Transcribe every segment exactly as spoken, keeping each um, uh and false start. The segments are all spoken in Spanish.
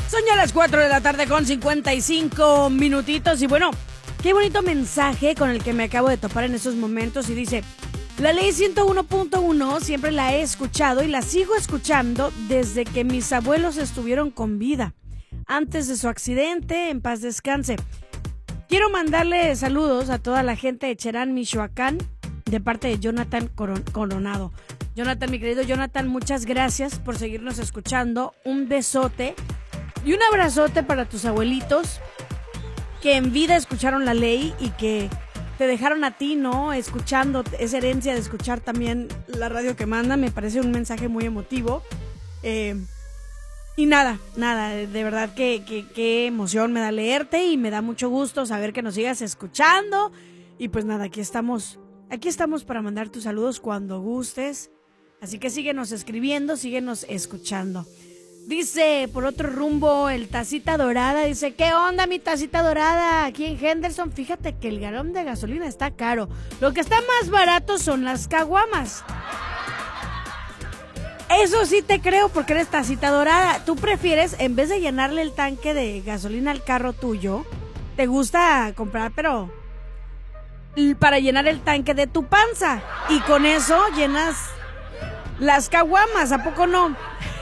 Son ya las cuatro de la tarde con cincuenta y cinco minutitos y bueno, qué bonito mensaje con el que me acabo de topar en estos momentos y dice: la ley ciento uno punto uno siempre la he escuchado y la sigo escuchando desde que mis abuelos estuvieron con vida, antes de su accidente, en paz descanse. Quiero mandarle saludos a toda la gente de Cherán, Michoacán, de parte de Jonathan Coron- Coronado. Jonathan, mi querido Jonathan, muchas gracias por seguirnos escuchando. Un besote y un abrazote para tus abuelitos que en vida escucharon la ley y que te dejaron a ti, ¿no? Escuchando, esa herencia de escuchar también la radio que manda. Me parece un mensaje muy emotivo. Eh, y nada, nada, de verdad que, que, que emoción me da leerte y me da mucho gusto saber que nos sigas escuchando. Y pues nada, aquí estamos, aquí estamos para mandar tus saludos cuando gustes. Así que síguenos escribiendo, síguenos escuchando. Dice, por otro rumbo, el Tacita Dorada, dice: ¿qué onda mi Tacita Dorada? Aquí en Henderson, fíjate que el galón de gasolina está caro. Lo que está más barato son las caguamas. Eso sí te creo porque eres Tacita Dorada. Tú prefieres, en vez de llenarle el tanque de gasolina al carro tuyo, te gusta comprar, pero para llenar el tanque de tu panza. Y con eso llenas las caguamas, ¿a poco no?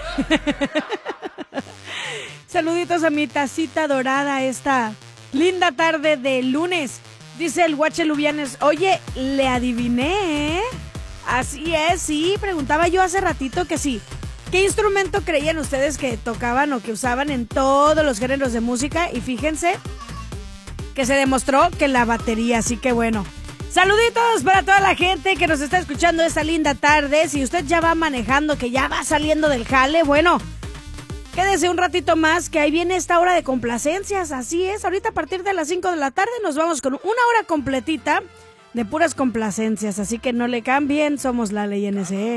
Saluditos a mi Tacita Dorada esta linda tarde de lunes. Dice el Guache Lubianes: oye, le adiviné, ¿eh? Así es, sí, preguntaba yo hace ratito que sí. ¿Qué instrumento creían ustedes que tocaban o que usaban en todos los géneros de música? Y fíjense que se demostró que la batería, así que bueno. Saluditos para toda la gente que nos está escuchando esta linda tarde. Si usted ya va manejando, que ya va saliendo del jale, bueno, quédese un ratito más, que ahí viene esta hora de complacencias. Así es, ahorita a partir de las cinco de la tarde nos vamos con una hora completita de puras complacencias. Así que no le cambien, somos la Ley N S E.